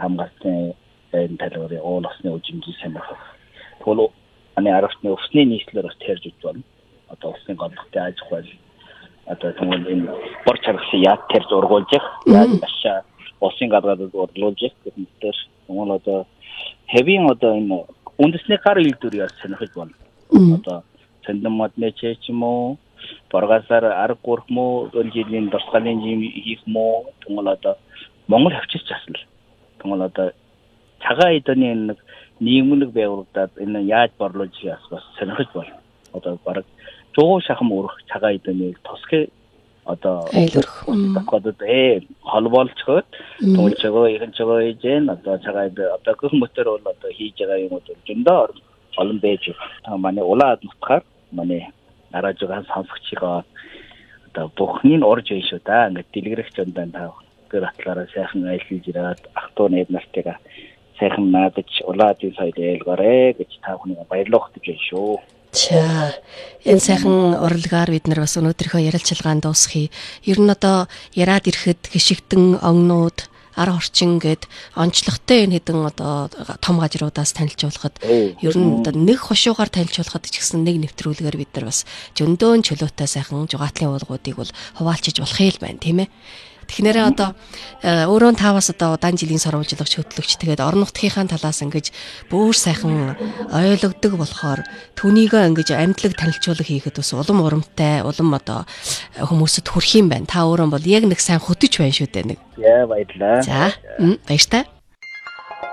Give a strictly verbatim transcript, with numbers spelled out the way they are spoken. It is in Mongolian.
хамгаалсан энэ талбарын уул усны үжимжийн сонирхол. Тэгвэл аны аравчны усны нийслэлээр бас тэрж үз болно. Одоо усын голдогтой аж ахуй одоо тэгвэл энэ бор чаргалын яад тэрж ургуулж яаж ашаа усын гадаадд ургуулж гэдэг дээр тэгвэл одоо хэвийн одоо энэ үндэсний гар үйлдвэр яаж сонирхож байна. Одоо цэндэн модны ч юм уу боргасаар арга гурх муу жилийн дурсгалын жим хийх муу тэгвэл одоо Монгол хавчирч асал. Тэгвэл одоо цагаан эдний нэг нийгмлэг байгууллагад энэ яаж борлуулж яас бас сонирхож байна. Одоо бараг жоо шахам өрөх цагаан эднийг тосгой одоо одоо э холбоолцоход тэгвэл жоо ихэнх жоо ижэн одоо цагаан одоо гэх мотор бол одоо хийж байгаа юм уу зөндөө олон байж та манай улаад нутгаар манай нараа жугаан сонсогчгоо одоо бүхнийг орж байна шүү да. Ингээд дэлгэрэх зөндөө та гэр атлаараа сайхан айлхиж ирээд ах トゥ нээд нартайгаа сайхан наадаж улаадын соёл ээлгээрэй гэж та бүхнийг баярлах гэж байна шүү. За энэ сайхан урлагаар бид нар бас өнөөдрийнхөө ярилцлагаанд дуусгая. Ер нь одоо яраад ирэхэд гიშгтэн огнууд ар орчин гэд онцлогтой энэ хэдэн одоо том гажруудаас танилцуулахад ер нь одоо нэг хошуугаар танилцуулахад ч гэсэн нэг нэвтрүүлгээр бид нар бас зөндөөн чөлөөтэй сайхан жугаатлын уулгуудыг бол хуваалцаж болох юм байна тийм ээ. Тэгэхээр одоо өөрөө таваас одоо удаан жилийн сурвалжлагч хөтлөгч тэгээд орон нутгийнхаа талаас ингэж бүр сайхан ойлгодог болохоор түүнийгөө ингэж амьдлаг танилцуулга хийхэд бас улам урамтай улам одоо хүмүүсэд хүрх юм байна. Та өөрөө бол яг нэг сайн хөтөж байна шүү дээ нэг. Яа баярлаа. За баярлалаа.